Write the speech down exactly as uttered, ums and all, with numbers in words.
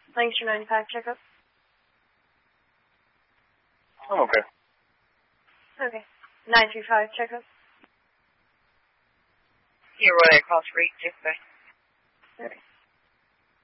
Lancaster ninety-five checkup. I'm okay. Okay. nine three five checkup. Here, Roy, across for eight six. Okay.